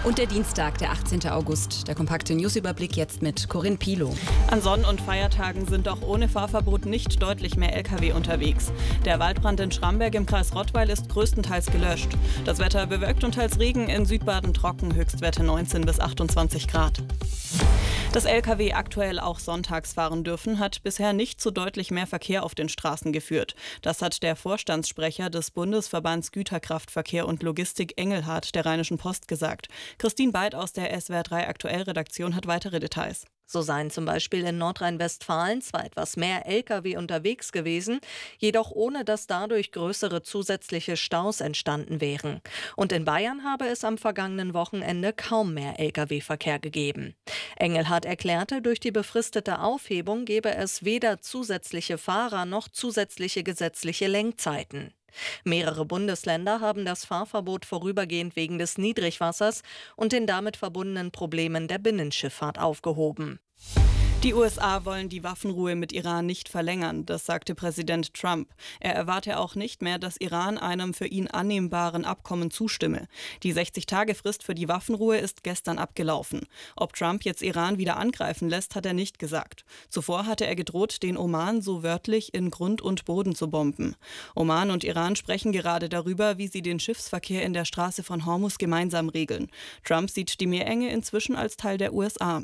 Und der Dienstag, der 18. August. Der kompakte Newsüberblick jetzt mit Corinne Pilow. An Sonn- und Feiertagen sind auch ohne Fahrverbot nicht deutlich mehr Lkw unterwegs. Der Waldbrand in Schramberg im Kreis Rottweil ist größtenteils gelöscht. Das Wetter bewölkt und teils Regen, in Südbaden trocken, Höchstwerte 19 bis 28 Grad. Dass Lkw aktuell auch sonntags fahren dürfen, hat bisher nicht zu deutlich mehr Verkehr auf den Straßen geführt. Das hat der Vorstandssprecher des Bundesverbands Güterkraftverkehr und Logistik Engelhardt der Rheinischen Post gesagt. Christine Beid aus der SWR3 Aktuell-Redaktion hat weitere Details. So seien zum Beispiel in Nordrhein-Westfalen zwar etwas mehr Lkw unterwegs gewesen, jedoch ohne dass dadurch größere zusätzliche Staus entstanden wären. Und in Bayern habe es am vergangenen Wochenende kaum mehr Lkw-Verkehr gegeben. Engelhardt erklärte, durch die befristete Aufhebung gebe es weder zusätzliche Fahrer noch zusätzliche gesetzliche Lenkzeiten. Mehrere Bundesländer haben das Fahrverbot vorübergehend wegen des Niedrigwassers und den damit verbundenen Problemen der Binnenschifffahrt aufgehoben. Die USA wollen die Waffenruhe mit Iran nicht verlängern, das sagte Präsident Trump. Er erwarte auch nicht mehr, dass Iran einem für ihn annehmbaren Abkommen zustimme. Die 60-Tage-Frist für die Waffenruhe ist gestern abgelaufen. Ob Trump jetzt Iran wieder angreifen lässt, hat er nicht gesagt. Zuvor hatte er gedroht, den Oman so wörtlich in Grund und Boden zu bomben. Oman und Iran sprechen gerade darüber, wie sie den Schiffsverkehr in der Straße von Hormuz gemeinsam regeln. Trump sieht die Meerenge inzwischen als Teil der USA.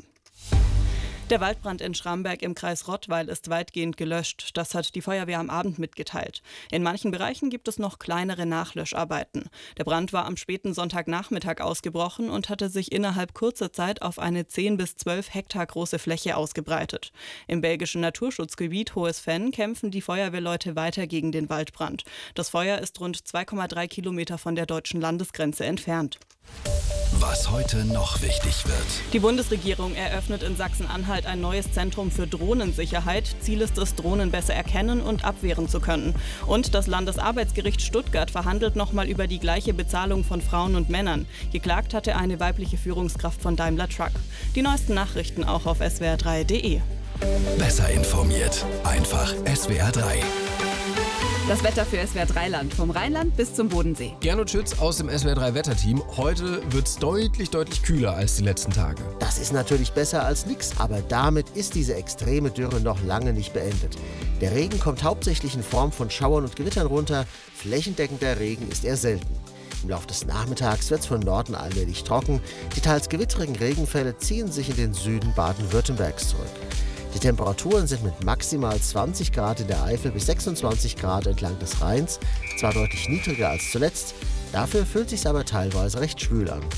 Der Waldbrand in Schramberg im Kreis Rottweil ist weitgehend gelöscht. Das hat die Feuerwehr am Abend mitgeteilt. In manchen Bereichen gibt es noch kleinere Nachlöscharbeiten. Der Brand war am späten Sonntagnachmittag ausgebrochen und hatte sich innerhalb kurzer Zeit auf eine 10 bis 12 Hektar große Fläche ausgebreitet. Im belgischen Naturschutzgebiet Hohes Venn kämpfen die Feuerwehrleute weiter gegen den Waldbrand. Das Feuer ist rund 2,3 Kilometer von der deutschen Landesgrenze entfernt. Was heute noch wichtig wird. Die Bundesregierung eröffnet in Sachsen-Anhalt ein neues Zentrum für Drohnensicherheit. Ziel ist es, Drohnen besser erkennen und abwehren zu können. Und das Landesarbeitsgericht Stuttgart verhandelt nochmal über die gleiche Bezahlung von Frauen und Männern. Geklagt hatte eine weibliche Führungskraft von Daimler Truck. Die neuesten Nachrichten auch auf swr3.de. Besser informiert. Einfach SWR3. Das Wetter für SWR3-Land, vom Rheinland bis zum Bodensee. Gernot Schütz aus dem SWR3-Wetterteam. Heute wird es deutlich kühler als die letzten Tage. Das ist natürlich besser als nichts, aber damit ist diese extreme Dürre noch lange nicht beendet. Der Regen kommt hauptsächlich in Form von Schauern und Gewittern runter. Flächendeckender Regen ist eher selten. Im Laufe des Nachmittags wird es von Norden allmählich trocken. Die teils gewitterigen Regenfälle ziehen sich in den Süden Baden-Württembergs zurück. Die Temperaturen sind mit maximal 20 Grad in der Eifel bis 26 Grad entlang des Rheins, zwar deutlich niedriger als zuletzt, dafür fühlt es sich aber teilweise recht schwül an.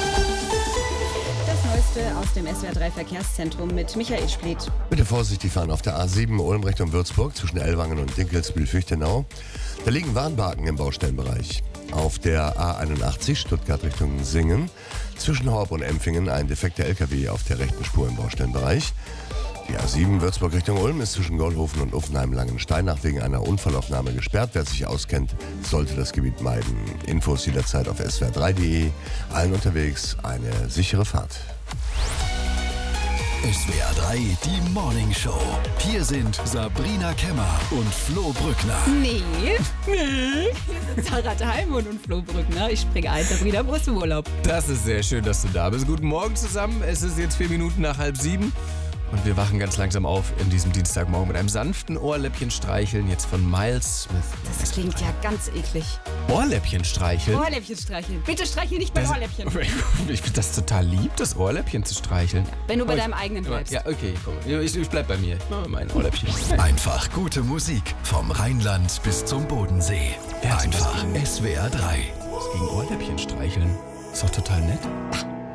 Das Neueste aus dem SWR3-Verkehrszentrum mit Michael Spliet. Bitte vorsichtig fahren auf der A7 Ulm Richtung Würzburg zwischen Ellwangen und Dinkelsbühl-Füchtenau. Da liegen Warnbarken im Baustellenbereich. Auf der A81 Stuttgart Richtung Singen zwischen Horb und Empfingen ein defekter LKW auf der rechten Spur im Baustellenbereich. Die A7 Würzburg Richtung Ulm ist zwischen Goldhofen und Uffenheim-Langensteinach wegen einer Unfallaufnahme gesperrt. Wer sich auskennt, sollte das Gebiet meiden. Infos jederzeit auf swr3.de. Allen unterwegs eine sichere Fahrt. SWR3, die Morning Show. Hier sind Sabrina Kemmer und Flo Brückner. Nee. Hier sind Sarah Daimon und Flo Brückner. Ich springe ein, Sabrina, wo bist du im Urlaub? Das ist sehr schön, dass du da bist. Guten Morgen zusammen. Es ist jetzt 4 Minuten nach 6:30. Und wir wachen ganz langsam auf in diesem Dienstagmorgen mit einem sanften Ohrläppchen streicheln, jetzt von Miles Smith. Das klingt ja ganz eklig. Ohrläppchen streicheln? Ohrläppchen streicheln. Bitte streichel nicht mein Ohrläppchen. Ich finde das total lieb, das Ohrläppchen zu streicheln. Wenn du bei deinem eigenen bleibst. Ja, okay, komm. Ich bleib bei mir. Mein Ohrläppchen. Einfach gute Musik vom Rheinland bis zum Bodensee. Einfach SWR3. Was gegen Ohrläppchen streicheln? Ist doch total nett.